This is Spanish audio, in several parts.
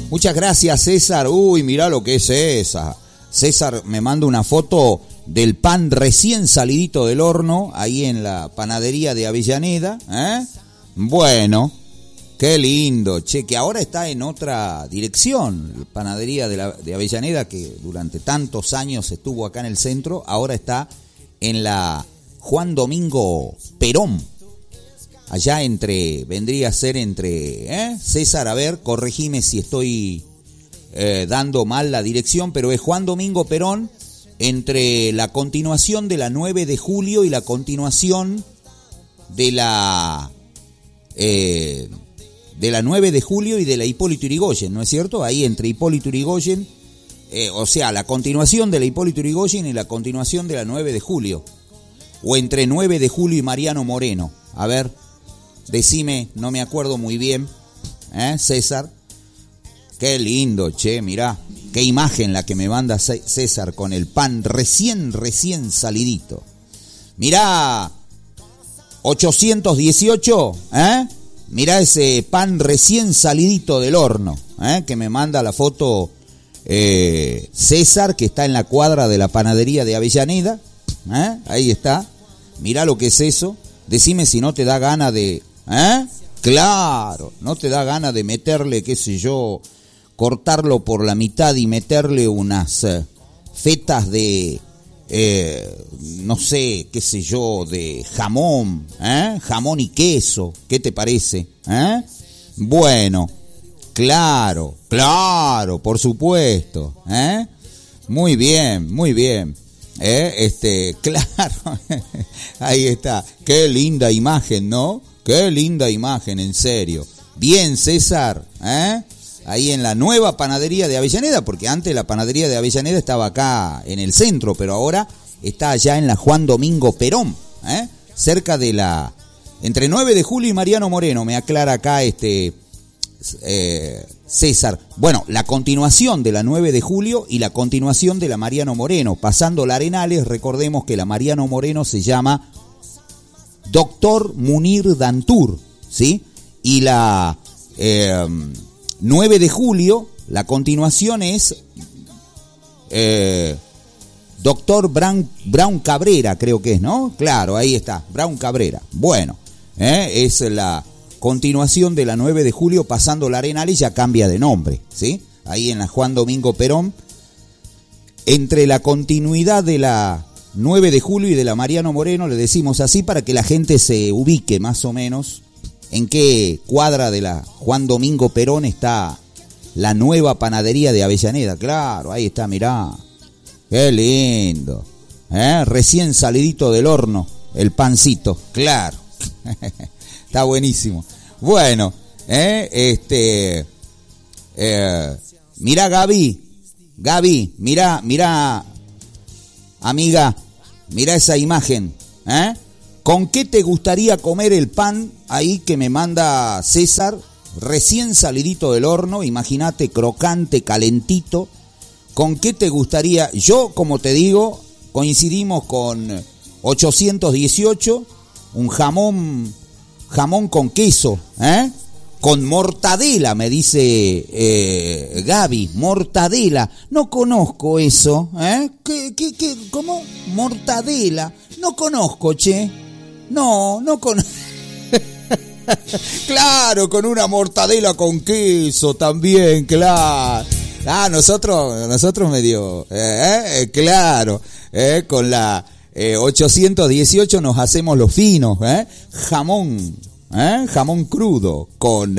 Muchas gracias, César. Uy, mirá lo que es César. César me manda una foto del pan recién salidito del horno, ahí en la panadería de Avellaneda. Bueno, qué lindo. Che, que ahora está en otra dirección. La panadería de Avellaneda, que durante tantos años estuvo acá en el centro, ahora está en la Juan Domingo Perón. Allá vendría a ser entre, César, a ver, corregime si estoy dando mal la dirección, pero es Juan Domingo Perón, entre la continuación de la 9 de julio y la continuación de la 9 de julio y de la Hipólito Yrigoyen, ¿no es cierto? Ahí entre Hipólito Yrigoyen, o sea, la continuación de la Hipólito Yrigoyen y la continuación de la 9 de julio, o entre 9 de julio y Mariano Moreno. A ver, decime, no me acuerdo muy bien, César. Qué lindo, che, mirá, qué imagen la que me manda César con el pan recién salidito. Mirá, 818, mirá ese pan recién salidito del horno, que me manda la foto César, que está en la cuadra de la panadería de Avellaneda, ahí está. Mirá lo que es eso. Decime si no te da gana de... Claro, no te da gana de meterle, qué sé yo, cortarlo por la mitad y meterle unas fetas de, no sé, qué sé yo, de jamón, jamón y queso. ¿Qué te parece? Bueno, claro, por supuesto. Muy bien, muy bien. Claro, ahí está. Qué linda imagen, ¿no? Qué linda imagen, en serio. Bien, César, ahí en la nueva panadería de Avellaneda, porque antes la panadería de Avellaneda estaba acá en el centro, pero ahora está allá en la Juan Domingo Perón, cerca de entre 9 de julio y Mariano Moreno, me aclara acá César. Bueno, la continuación de la 9 de julio y la continuación de la Mariano Moreno. Pasando la Arenales, recordemos que la Mariano Moreno se llama Doctor Munir Dantur, ¿sí? Y la 9 de julio, la continuación es Doctor Brown Cabrera, creo que es, ¿no? Claro, ahí está, Brown Cabrera. Bueno, es la continuación de la 9 de julio, pasando la Arenales, ya cambia de nombre, ¿sí? Ahí en la Juan Domingo Perón, entre la continuidad de la 9 de julio y de la Mariano Moreno, le decimos así para que la gente se ubique más o menos en qué cuadra de la Juan Domingo Perón está la nueva panadería de Avellaneda. Claro, ahí está, mirá, qué lindo, recién salidito del horno, el pancito, claro. Está buenísimo. Bueno, mirá, Gaby, mirá, amiga, mirá esa imagen, ¿Con qué te gustaría comer el pan ahí que me manda César, recién salidito del horno? Imagínate, crocante, calentito. ¿Con qué te gustaría? Yo, como te digo, coincidimos con 818, un jamón con queso, con mortadela, me dice Gaby, mortadela. No conozco eso, ¿Qué? ¿Cómo? Mortadela. No conozco, che. No conozco. Claro, con una mortadela con queso también, claro. Nosotros medio, claro, con la 818 nos hacemos los finos, jamón crudo con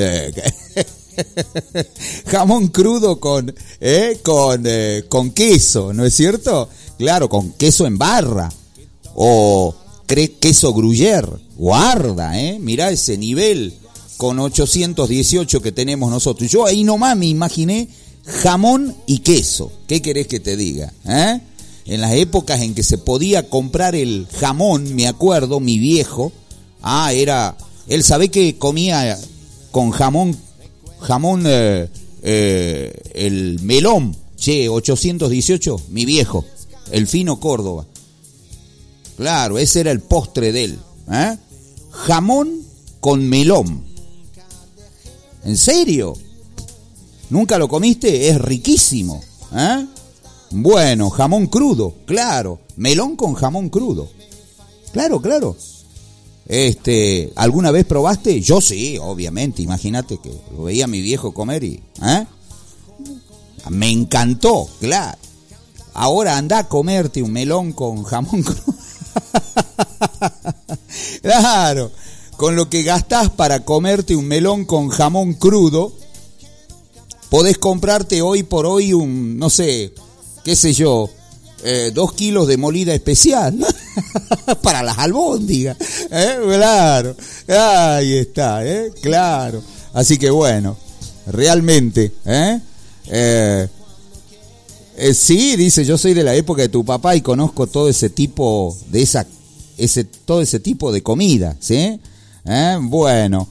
jamón crudo con queso, ¿no es cierto? Claro, con queso en barra o queso gruyère, guarda, mirá ese nivel con 818 que tenemos nosotros. Yo ahí nomás me imaginé jamón y queso. ¿Qué querés que te diga? En las épocas en que se podía comprar el jamón, me acuerdo, mi viejo, él sabe que comía con jamón, el melón, 818, mi viejo, el fino Córdoba. Claro, ese era el postre de él, Jamón con melón. ¿En serio? ¿Nunca lo comiste? Es riquísimo. Bueno, jamón crudo, claro. Melón con jamón crudo. Claro. ¿Alguna vez probaste? Yo sí, obviamente. Imagínate que lo veía a mi viejo comer y... Me encantó, claro. Ahora anda a comerte un melón con jamón crudo. Claro, con lo que gastás para comerte un melón con jamón crudo, podés comprarte hoy por hoy un, no sé, qué sé yo, 2 kilos de molida especial para las albóndigas, claro, ahí está, claro. Así que bueno, realmente, sí, dice, yo soy de la época de tu papá y conozco todo ese tipo de todo ese tipo de comida, ¿sí? Bueno,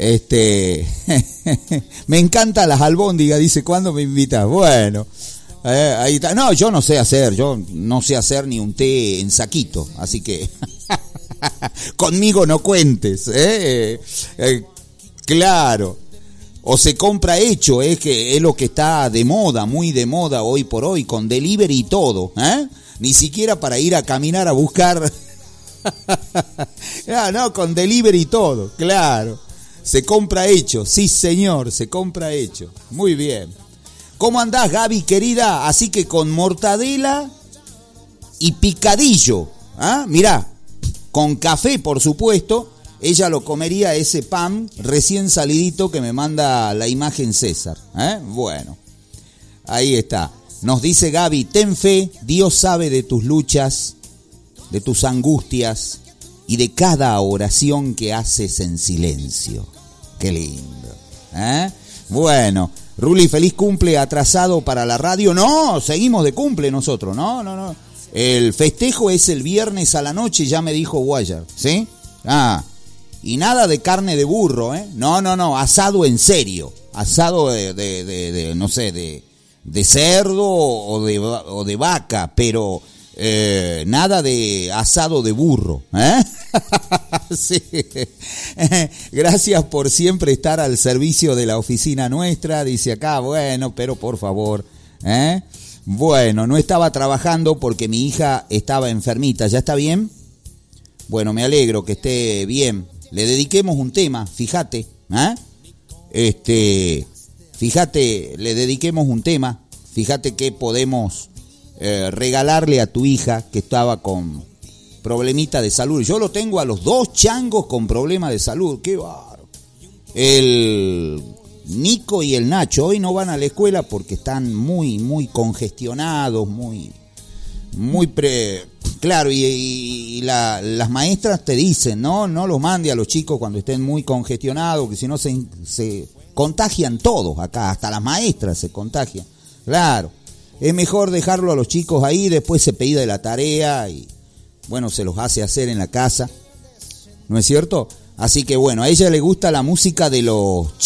me encantan las albóndigas, dice, ¿cuándo me invitas? Bueno, ahí está. No, yo no sé hacer ni un té en saquito, así que conmigo no cuentes, claro. O se compra hecho, que es lo que está de moda, muy de moda hoy por hoy, con delivery y todo, ni siquiera para ir a caminar a buscar. No, con delivery y todo, claro. Se compra hecho, sí señor, se compra hecho. Muy bien. ¿Cómo andás, Gaby, querida? Así que con mortadela y picadillo, mirá, con café, por supuesto. Ella lo comería ese pan recién salidito que me manda la imagen César. Bueno, ahí está. Nos dice Gaby, ten fe, Dios sabe de tus luchas, de tus angustias y de cada oración que haces en silencio. Qué lindo. Bueno, Ruli, feliz cumple atrasado para la radio. No, seguimos de cumple nosotros. No. El festejo es el viernes a la noche, ya me dijo Guayar, ¿sí? Y nada de carne de burro, No, asado en serio. Asado de no sé, de cerdo o de vaca, pero nada de asado de burro, Sí. Gracias por siempre estar al servicio de la oficina nuestra, dice acá, bueno, pero por favor, Bueno, no estaba trabajando porque mi hija estaba enfermita, ¿ya está bien? Bueno, me alegro que esté bien. Le dediquemos un tema, fíjate, fíjate, le dediquemos un tema, fíjate que podemos regalarle a tu hija que estaba con problemita de salud. Yo lo tengo a los 2 changos con problema de salud, qué bárbaro. El Nico y el Nacho hoy no van a la escuela porque están muy congestionados, claro, y las maestras te dicen, no los mande a los chicos cuando estén muy congestionados, que si no se contagian todos acá, hasta las maestras se contagian. Claro, es mejor dejarlo a los chicos ahí, después se pide la tarea y bueno, se los hace hacer en la casa, ¿no es cierto? Así que bueno, a ella le gusta la música de los